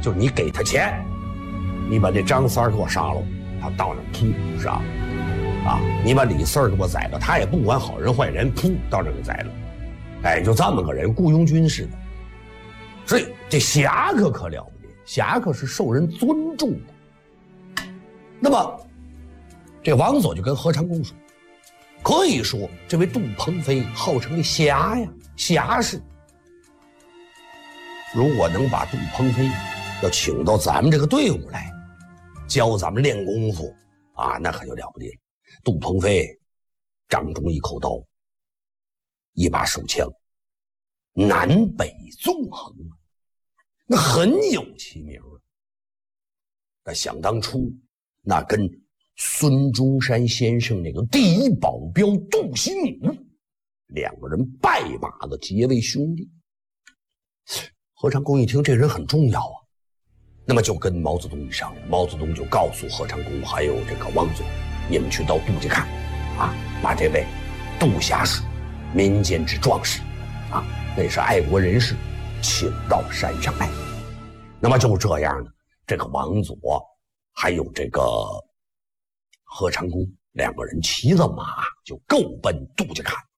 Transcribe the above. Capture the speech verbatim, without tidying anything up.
就你给他钱，你把这张三给我杀了，他到那噗杀了。啊，你把李四儿给我宰了，他也不管好人坏人，噗到那给宰了。哎，就这么个人，雇佣军似的。所以这侠客可了不得，侠客是受人尊重的。那么，这王佐就跟何长工说，可以说这位杜鹏飞号称为侠呀，侠士。如果能把杜鹏飞要请到咱们这个队伍来，教咱们练功夫啊，那可就了不得了。杜鹏飞掌中一口刀，一把手枪，南北纵横，那很有其名。那想当初，那跟孙中山先生那个第一保镖杜新武，两个人拜把子结为兄弟。何长工一听这人很重要啊，那么就跟毛泽东一商量，毛泽东就告诉何长工还有这个王佐，你们去到杜家看啊，把这位杜侠士民间之壮士啊，那是爱国人士，请到山上来。那么就这样呢，这个王佐还有这个何长工两个人骑着马就够奔杜家看。